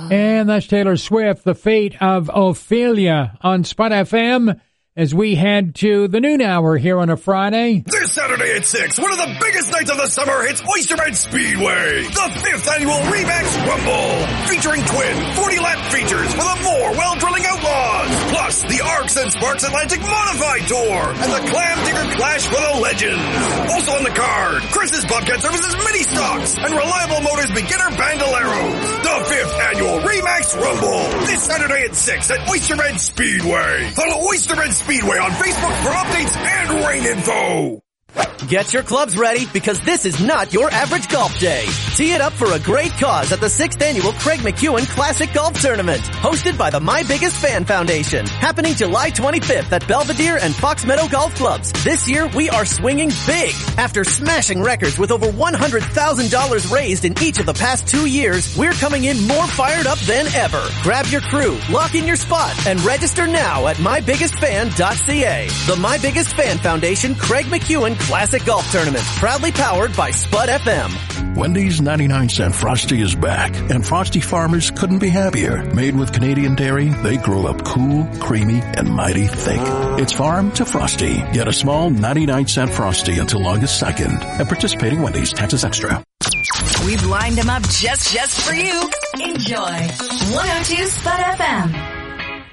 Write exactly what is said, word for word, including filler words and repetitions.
And that's Taylor Swift, The Fate of Ophelia on Spot F M. As we head to the noon hour here on a Friday. This Saturday at six, one of the biggest nights of the summer hits Oysterbed Speedway. The fifth annual Remax Rumble. Featuring twin forty-lap features for the more well-drilling outlaws. Plus, the Arcs and Sparks Atlantic Modified Tour. And the Clam Digger Clash for the legends. Also on the card, Chris's Bobcat Services Mini Stocks and Reliable Motors Beginner Bandoleros. The fifth annual Remax Rumble. This Saturday at six at Oysterbed Speedway. Follow Oysterbed Speedway. Speedway on Facebook for updates and rain info. Get your clubs ready because this is not your average golf day. Tee it up for a great cause at the sixth annual Craig McEwen Classic Golf Tournament, hosted by the My Biggest Fan Foundation, happening July twenty-fifth at Belvedere and Fox Meadow Golf Clubs. This year, we are swinging big. After smashing records with over one hundred thousand dollars raised in each of the past two years, we're coming in more fired up than ever. Grab your crew, lock in your spot, and register now at my biggest fan dot c a. The My Biggest Fan Foundation Craig McEwen Classic Golf Tournament, proudly powered by Spud F M. Wendy's ninety-nine cent Frosty is back, and Frosty farmers couldn't be happier. Made with Canadian dairy, they grow up cool, creamy, and mighty thick. It's farm to Frosty. Get a small ninety-nine cent Frosty until August second at participating Wendy's. Taxes extra. We've lined them up just, just for you. Enjoy. one oh two Spud F M.